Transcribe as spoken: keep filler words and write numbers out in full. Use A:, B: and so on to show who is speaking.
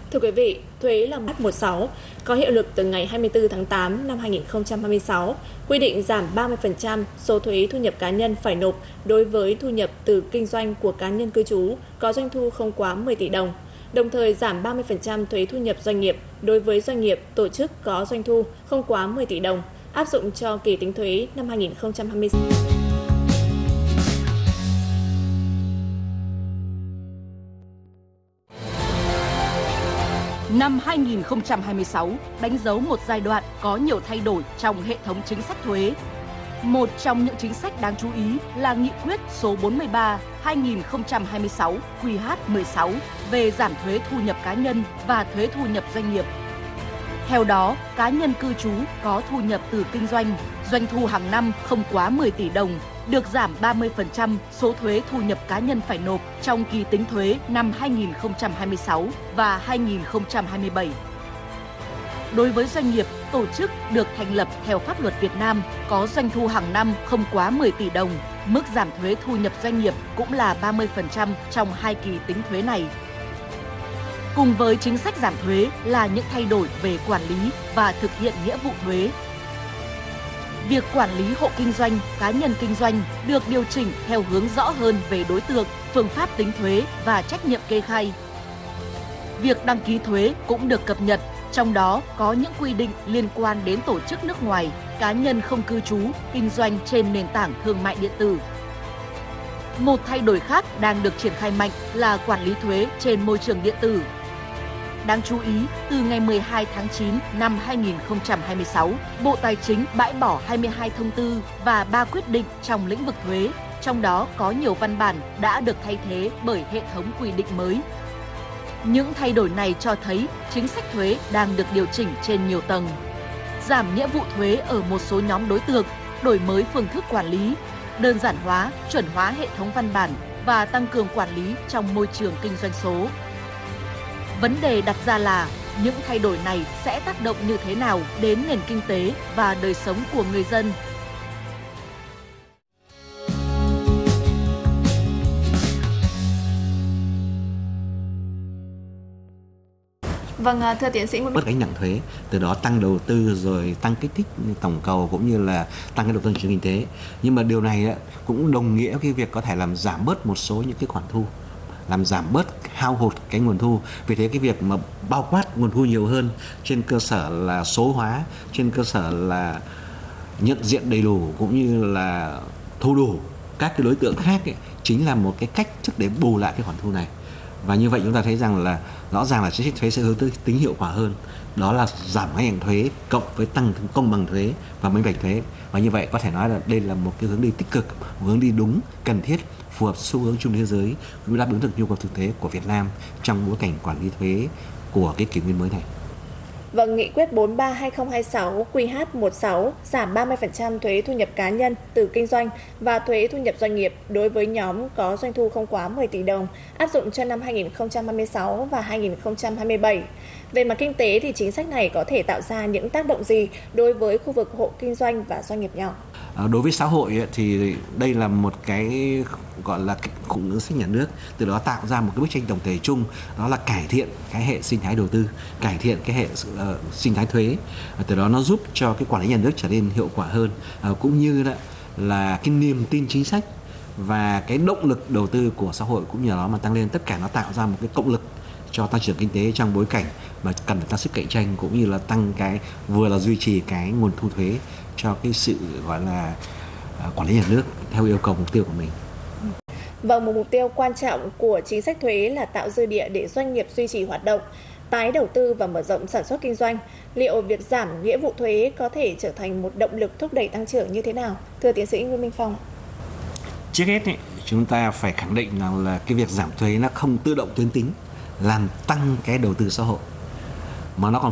A: Thưa quý vị, thuế là một một sáu có hiệu lực từ ngày hai mươi tư tháng tám năm hai nghìn không trăm hai mươi sáu, quy định giảm ba mươi phần trăm số thuế thu nhập cá nhân phải nộp đối với thu nhập từ kinh doanh của cá nhân cư trú có doanh thu không quá mười tỷ đồng. Đồng thời giảm ba mươi phần trăm thuế thu nhập doanh nghiệp đối với doanh nghiệp tổ chức có doanh thu không quá mười tỷ đồng, áp dụng cho kỳ tính thuế năm hai nghìn không trăm hai mươi sáu.
B: Năm hai nghìn không trăm hai mươi sáu đánh dấu một giai đoạn có nhiều thay đổi trong hệ thống chính sách thuế. Một trong những chính sách đáng chú ý là Nghị quyết số bốn mươi ba trên hai nghìn không trăm hai mươi sáu Q H mười sáu về giảm thuế thu nhập cá nhân và thuế thu nhập doanh nghiệp. Theo đó, cá nhân cư trú có thu nhập từ kinh doanh, doanh thu hàng năm không quá mười tỷ đồng, được giảm ba mươi phần trăm số thuế thu nhập cá nhân phải nộp trong kỳ tính thuế năm hai nghìn không trăm hai mươi sáu và hai nghìn không trăm hai mươi bảy. Đối với doanh nghiệp, tổ chức được thành lập theo pháp luật Việt Nam có doanh thu hàng năm không quá mười tỷ đồng, mức giảm thuế thu nhập doanh nghiệp cũng là ba mươi phần trăm trong hai kỳ tính thuế này. Cùng với chính sách giảm thuế là những thay đổi về quản lý và thực hiện nghĩa vụ thuế. Việc quản lý hộ kinh doanh, cá nhân kinh doanh được điều chỉnh theo hướng rõ hơn về đối tượng, phương pháp tính thuế và trách nhiệm kê khai. Việc đăng ký thuế cũng được cập nhật, trong đó có những quy định liên quan đến tổ chức nước ngoài, cá nhân không cư trú, kinh doanh trên nền tảng thương mại điện tử. Một thay đổi khác đang được triển khai mạnh là quản lý thuế trên môi trường điện tử. Đáng chú ý, từ ngày mười hai tháng chín năm hai nghìn không trăm hai mươi sáu, Bộ Tài chính bãi bỏ hai mươi hai thông tư và ba quyết định trong lĩnh vực thuế, trong đó có nhiều văn bản đã được thay thế bởi hệ thống quy định mới. Những thay đổi này cho thấy chính sách thuế đang được điều chỉnh trên nhiều tầng. Giảm nghĩa vụ thuế ở một số nhóm đối tượng, đổi mới phương thức quản lý, đơn giản hóa, chuẩn hóa hệ thống văn bản và tăng cường quản lý trong môi trường kinh doanh số. Vấn đề đặt ra là những thay đổi này sẽ tác động như thế nào đến nền kinh tế và đời sống của người dân?
A: Vâng, thưa tiến sĩ,
C: bớt gánh nặng thuế, từ đó tăng đầu tư rồi tăng kích thích tổng cầu cũng như là tăng cái đầu tư trên kinh tế. Nhưng mà điều này cũng đồng nghĩa cái việc có thể làm giảm bớt một số những cái khoản thu, làm giảm bớt hao hụt cái nguồn thu. Vì thế cái việc mà bao quát nguồn thu nhiều hơn trên cơ sở là số hóa, trên cơ sở là nhận diện đầy đủ cũng như là thu đủ các cái đối tượng khác ấy, chính là một cái cách thức để bù lại cái khoản thu này. Và như vậy chúng ta thấy rằng là rõ ràng là chính sách thuế sẽ hướng tới tính hiệu quả hơn, đó là giảm gánh nặng thuế cộng với tăng công bằng thuế và minh bạch thuế. Và như vậy có thể nói là đây là một cái hướng đi tích cực, một hướng đi đúng, cần thiết, phù hợp xu hướng chung thế giới, cũng đáp ứng được nhu cầu thực tế của Việt Nam trong bối cảnh quản lý thuế của cái kỷ nguyên mới này.
A: Vâng, Nghị quyết bốn mươi ba trên hai nghìn không trăm hai mươi sáu Q H mười sáu giảm ba mươi phần trăm thuế thu nhập cá nhân từ kinh doanh và thuế thu nhập doanh nghiệp đối với nhóm có doanh thu không quá mười tỷ đồng, áp dụng cho năm hai nghìn không trăm hai mươi sáu và hai nghìn không trăm hai mươi bảy. Về mặt kinh tế thì chính sách này có thể tạo ra những tác động gì đối với khu vực hộ kinh doanh và doanh nghiệp nhỏ?
C: Đối với xã hội thì đây là một cái gọi là khung ngân sách nhà nước, từ đó tạo ra một cái bức tranh tổng thể chung, đó là cải thiện cái hệ sinh thái đầu tư, cải thiện cái hệ uh, sinh thái thuế, từ đó nó giúp cho cái quản lý nhà nước trở nên hiệu quả hơn, uh, cũng như là, là cái niềm tin chính sách và cái động lực đầu tư của xã hội cũng nhờ đó mà tăng lên. Tất cả nó tạo ra một cái cộng lực cho tăng trưởng kinh tế trong bối cảnh mà cần phải tăng sức cạnh tranh, cũng như là tăng cái vừa là duy trì cái nguồn thu thuế cho cái sự gọi là uh, quản lý nhà nước theo yêu cầu mục tiêu của mình.
A: Vâng, một mục tiêu quan trọng của chính sách thuế là tạo dư địa để doanh nghiệp duy trì hoạt động, tái đầu tư và mở rộng sản xuất kinh doanh. Liệu việc giảm nghĩa vụ thuế có thể trở thành một động lực thúc đẩy tăng trưởng như thế nào? Thưa tiến sĩ Nguyễn Minh Phong.
C: Trước hết ý, chúng ta phải khẳng định rằng là cái việc giảm thuế nó không tự động tuyến tính làm tăng cái đầu tư xã hội, mà nó còn